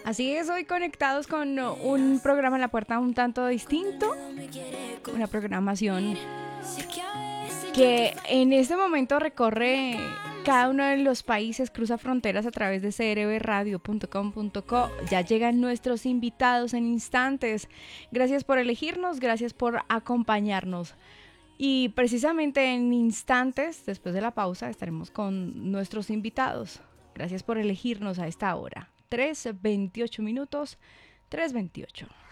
Así es, hoy conectados con un programa en la puerta un tanto distinto, una programación que en este momento recorre cada uno de los países, cruza fronteras a través de crbradio.com.co. Ya llegan nuestros invitados en instantes. Gracias por elegirnos, gracias por acompañarnos. Y precisamente en instantes, después de la pausa, estaremos con nuestros invitados. Gracias por elegirnos a esta hora. 3:28 minutos, 3:28.